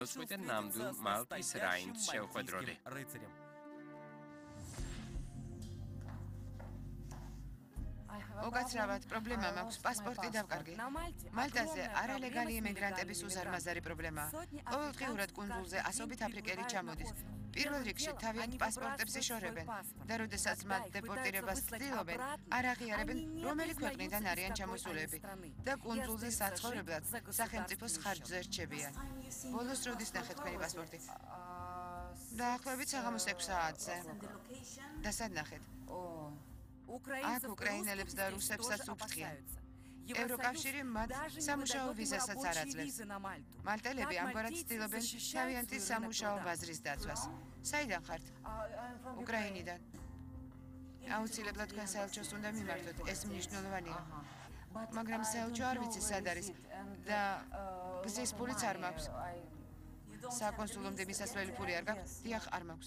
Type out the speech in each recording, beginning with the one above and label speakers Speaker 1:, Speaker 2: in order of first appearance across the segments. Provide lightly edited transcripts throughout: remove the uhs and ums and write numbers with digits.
Speaker 1: Ոսვიტე ნამდვილ მალტის რაინდს შევხვედროდი.
Speaker 2: უკაცრავად პრობლემა მაქვს პასპორტი დავკარგე. მალტაზე არალეგალი იმიგრანტების უზარმაზარი პრობლემაა. ყოველდღიურად კუნძულზე ასობით აფრიკელი ჩამოდის. პირველ რიგში თავიანთ პასპორტებს იშორებენ და როდესაც მათ დეპორტირებას ცდილობენ, არ აღიარებენ, რომელი ქვეყნიდან არიან ჩამოსულები და კუნძულზე საცხოვრებლად სახელმწიფოს ხარჯზე რჩებიან. ბოლოს როდის ნახეთ თქვენი პასპორტი? დაახლოებით საღამოს 6 საათზე. და სად ნახეთ? აქ უკრაინელებს და რუსებსაც უფრთხიან. ევროკავშირი მათ სამუშაო ვიზასაც არ აძლევს. მალტელები ამგვარად ცდილობენ თავიანთი სამუშაო ბაზრის დაცვას. საიდან ხართ? უკრაინიდან. აუცილებლად თქვენ საელჩოს უნდა მიმართოთ, ეს მნიშვნელოვანია. მაგრამ საელჩო არ ვიცი სად არის და გზის ფულიც არ მაქვს. საკონსულომდე მისასვლელი ფული არ გაქვს? დიახ, არ მაქვს.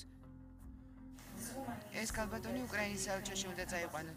Speaker 2: ეს ქალბატონი უკრაინის საელჩოში უნდა წაიყვანოთ.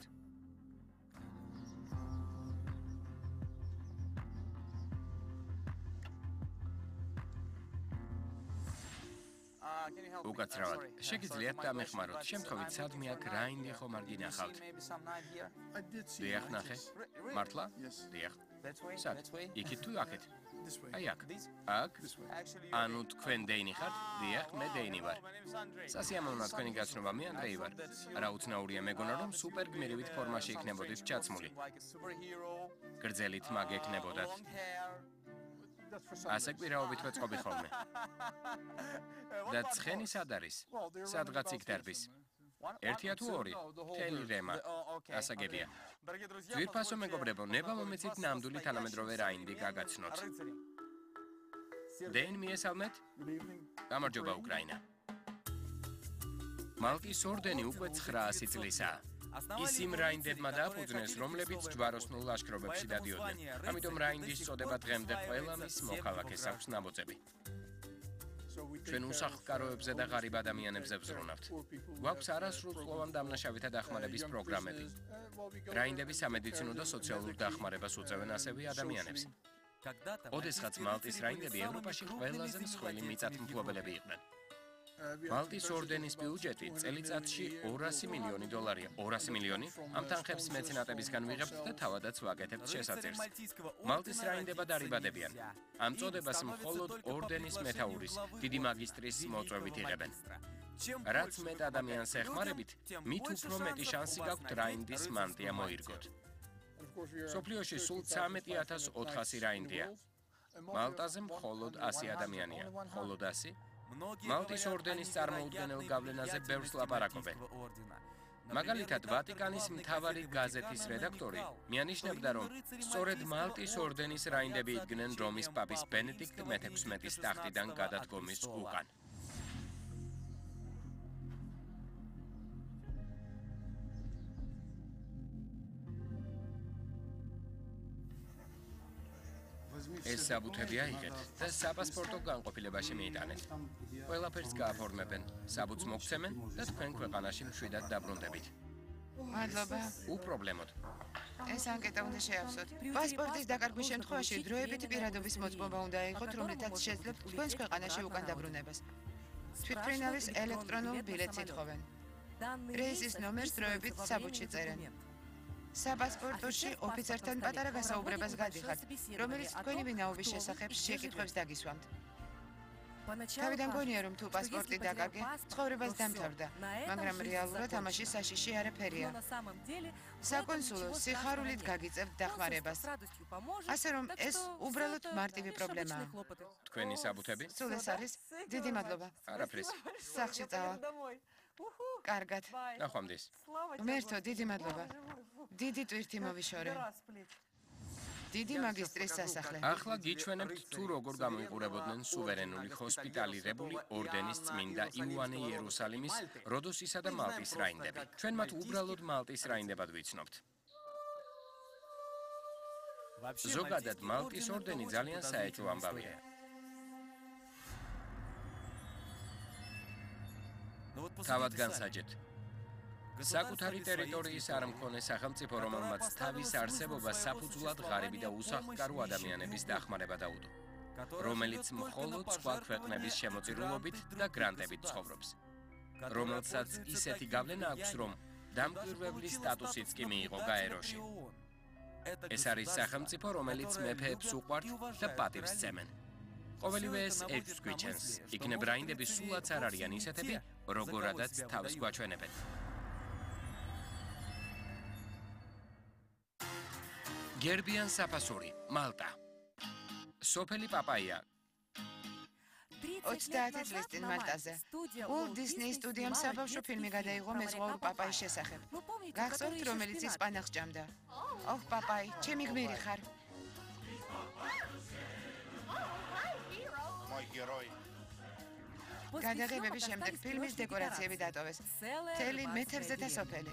Speaker 1: უკაცრავად, შეგიძლიათ დამეხმაროთ, შემთხვევით სადმე აქ რაინდი ხომ არ გინახავთ? დიახ, ნახე. მართლა? დიახ. სად? იქით თუ აქეთ? აი აქ. აქ? ანუ თქვენ დეინი ხართ? დიახ, მე დეინი ვარ. სასიამოვნოა თქვენი გაცნობა, მე ანდრეი ვარ. რა უცნაურია მეგონა, რომ სუპერ გმირივით ფორმაში იქნებოდით ჩაცმული. გრძელით მაგ ექნებოდათ. ასე კვირაობით ვეწყობი ხოლმე. და ცხენი სად არის? სადღაც იქ დარბის. ერთია თუ ორი? თელი რემა. ასაგებია. ძვირფასო მეგობრებო, ნება მომეცით ნამდვილი თანამედროვე რაინდი გაგაცნოთ. დეინ მიესალმეთ? გამარჯობა უკრაინა. მალტის ორდენი უკვე 900 წლისაა. ის იმ რაინდებმა დააფუძნეს, რომლებიც ჯვაროსნულ ლაშქრობებში დადიოდნენ. ამიტომ რაინდის წოდება დღემდე ყველა მის მოქალაქეს აქვს ნაბოწები. ჩვენ უსახლკაროებზე და ღარიბ ადამიანებზე ვზრუნავთ. გვაქვს არასრულწლოვან დამნაშავითა დახმარების პროგრამები. რაინდები სამედიცინო და სოციალურ დახმარებას უწევენ ასევე ადამიანებს. ოდესღაც მალტის რაინდები ევროპაში ყველაზე მსხვილი მიწათმფლობელები იყვნენ. მალტის ორდენის ბიუჯეტი წელიწადში $200 მილიონი. 200 მილიონი? ამ თანხებს მეცენატებისგან ვიღებთ და თავადაც ვაკეთებთ შესაძერს. მალტის რაინდება დარიბადებიან. ამ წოდებას მხოლოდ ორდენის მეთაურის, დიდი მაგისტრის მოწვევით იღებენ. რაც მეტ ადამიანს ეხმარებით, მით უფრო მეტი შანსი გაქვთ რაინდის მანტია მოირგოთ. სოფლიოში სულ 13,400 რაინდია. მალტაზე მხოლოდ 100 ადამიანია. მხოლოდ 100? მალტის ორდენის წარმოუდგენელ გავლენაზე ბევრს ლაპარაკობენ. მაგალითად, ვატიკანის მთავარი გაზეთის რედაქტორი მიანიშნებდა, რომ სწორედ მალტის ორდენის რაინდები იდგნენ რომის პაპის ბენედიქტ მე-16-ის ტახტიდან გადადგომის უკან. ეს საბუთები აიღეთ და საპასპორტო განყოფილებაში მიიტანეთ. ყველაფერს გააფორმებენ, საბუთს მოგცემენ და თქვენ ქვეყანაში მშვიდად დაბრუნდებით.
Speaker 2: მადლობა.
Speaker 1: უპრობლემოდ.
Speaker 2: ეს ანკეტა უნდა შეავსოთ. პასპორტის დაკარგვის შემთხვევაში დროებითი პირადობის მოწმობა უნდა აიღოთ, რომლითაც შეძლებთ თქვენს ქვეყანაში უკან დაბრუნებას. თვითმფრინავის ელექტრონულ ბილეთს ითხოვენ. რეისის ნომერს დროებით საბუთში წერენ. საპასპორტოში ოფიცერთან პატარა გასაუბრებას გადიხართ, რომელიც თქვენი ვინაობის შესახებ შეკითხვებს დაგისვამთ. თავიდან გონია, რომ თუ პასპორტი დაკარგე, ცხოვრებას დამთავრდა, მაგრამ რეალურად ამაში საშიში არაფერია. საკონსულო სიხარულით გაგიწევთ დახმარებას. ასე რომ ეს უბრალოდ მარტივი პრობლემაა.
Speaker 1: თქვენი საბუთები?
Speaker 2: სულ ეს არის? დიდი მადლობა.
Speaker 1: არაფრის.
Speaker 2: სახლში წავა. კარგად.
Speaker 1: ნახვამდის.
Speaker 2: ღმერთო, დიდი მადლობა. დიდი ტვირთი მოვიშორე. დიდი მაგისტრის სასახლე.
Speaker 1: ახლა გიჩვენებთ თუ როგორ გამოიყურებოდნენ სუვერენული ჰოსპიტალირებული ორდენის წმინდა იოანე იერუსალიმის, როდოსისა და მალტის რაინდები. ჩვენ მათ უბრალოდ მალტის რაინდებად ვიცნობთ. ზოგადად მალტის ორდენი ძალიან საეჭვო ამბავია. თავად განსაჯეთ. საკუთარი ტერიტორიის არ მქონე სახელმწიფო, რომელმაც თავის არსებობას საფუძვლად ღარიბი და უსახლკარო ადამიანების დახმარება დაუდო. რომელიც მხოლოდ სხვა ქვეყნების შემოწირულობით და გრანტებით ცხოვრობს, რომელსაც ისეთი გავლენა აქვს, რომ დამკვირვებლის სტატუსიც კი მიიღო გაეროში. ეს არის სახელმწიფო, რომელიც მეფეებს უყვართ და პატივს სცემენ. ყოველივე ეს ეჭვს გვიჩენს, იქნებ რაინდები სულაც არ არიან ისეთები, როგორადაც თავს გვაჩვენებენ. გერბიან საფასური, მალტა. სოფელი პაპაია.
Speaker 2: 30 წლის წინ მალტაზე. ულტ დისნეის სტუდიამ საბავშვო ფილმი გადაიღო მეზღვაურ პაპაის შესახებ. გახსოვთ, რომელიც ისპანელს ჭამდა? ოჰ, პაპაი, ჩემი გმირი ხარ. გადაღებების შემდეგ ფილმის დეკორაციები დატოვეს. მთელი მეთევზეთა სოფელი.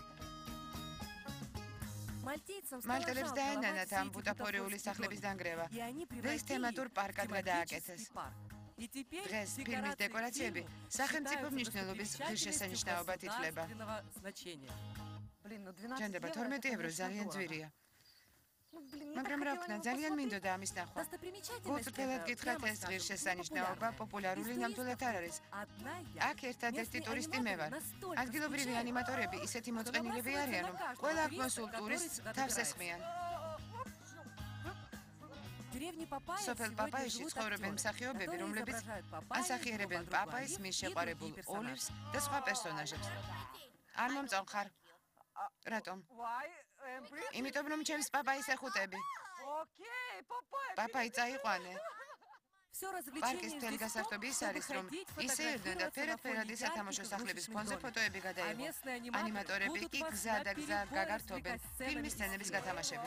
Speaker 2: მალტელებს დაენანათ ამ ბუტაფორიული სახლების დანგრევა და ის თემატურ პარკად გადააკეთეს. დღეს ფილმის დეკორაციები სახელმწიფო მნიშვნელობის ღირსშესანიშნაობად ითვლება. ჯანდება 12 евро ძალიან ძვირია. მაგრამ რა ვქნა, ძალიან მინდოდა ამის ნახვა. გულწრფელად გითხრათ, ეს ღირსშესანიშნაობა პოპულარული ნამდვილად არ არის. აქ ერთადერთი ტურისტი მე ვარ. ადგილობრივი ანიმატორები ისეთი მოწყენილები არიან, რომ ყველა კონსულ ტურისტს თავს ესხმიან. სოფელ პაპაიში ცხოვრობენ მსახიობები, რომლებიც ასახიერებენ პაპაის მის შეყვარებულ ოლივს და სხვა პერსონაჟებს. არ მომწონხარ. რატომ? იმიტომ რომ ჩემს პაპაის ეხუტები. პაპაი წაიყვანე. პარკის მთელი გასართობი ის არის, რომ ისე ერდნენ და ფერად-ფერადი სათამაშო სახლების ფონზე ფოტოები გადაიღო. ანიმატორები კი გზა და გზა გაგართობენ ფილმის სცენების გათამაშებით.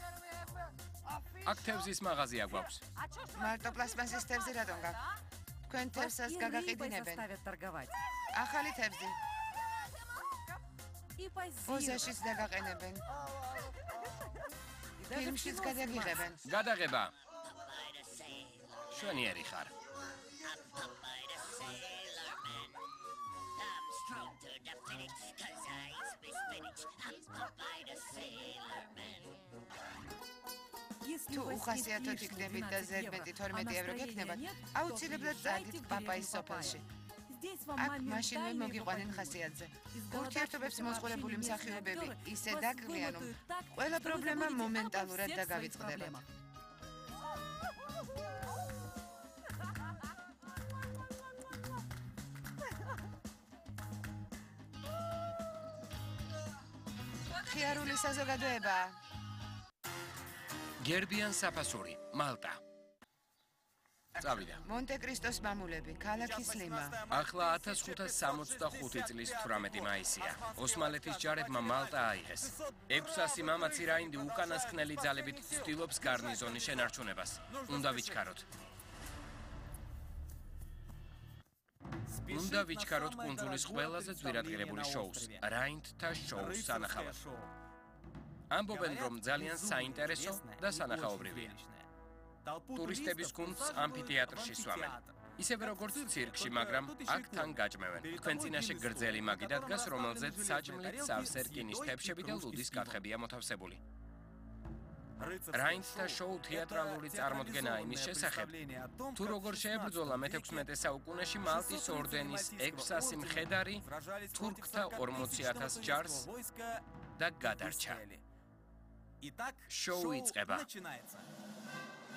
Speaker 1: აქ თევზის მაღაზია გვაქვს.
Speaker 2: მარტო პლასმასის თევზი რატომ გაქვს? თქვენ თევზს გაგაყიდინებენ. ახალი თევზი. პოზაშიც დაგაყენებენ. ფილმშიც გადაგიღებენ.
Speaker 1: გადაღება. შვენიერი ხარ.
Speaker 2: თუ უხასიათოდ იქნებით და ზედმეტი 12 евро გექნებათ, აუცილებლად წადით პაპაის სოფელში. აქ მაშინვე მოგიყვანენ ხასიათზე. ურთიერთობებს მოსყოლებული მსახიობები ისე დაკრლიან, რომ ყველა პრობლემა მომენტალურად დაგავიწყდებათ. ხიარული საზოგადოება.
Speaker 1: გერბიან საფასური, მალტა. წავიდა.
Speaker 2: მონტე-კრისტოს მამულები, ქალაქი სლიმა.
Speaker 1: ახლა 1565 წლის 18 მაისია. ოსმალეთის ჯარებმა მალტა აიღეს. 600 მამაცი რაინდი უკანასკნელი ძალებით ცდილობს გარნიზონის შენარჩუნებას. უნდა ვიჩქაროთ. უნდა ვიჩქაროთ კუნძულის ყველაზე ძვირადღირებული შოუს, რაინდთა შოუს სანახავად. ამბობენ, რომ ძალიან საინტერესო და სანახაობრივია. ტურისტების გუნდს ამფითეატრში სვამენ. ისევე როგორც ცირკში, მაგრამ აქ თან გაჭმევენ. თქვენ წინაშე გრძელი მაგი დადგას, რომელზეც საჭმლით სავსე რკინის თებშები და ლუდის კათხებია მოთავსებული. რაინდთა შოუ თეატრალური წარმოდგენაა იმის შესახებ, თუ როგორ შეებრძოლა მე-16 საუკუნეში მალტის ორდენის 600 მხედარი თურქთა 40,000 ჯარს და გადარჩა. შოუ იწყება.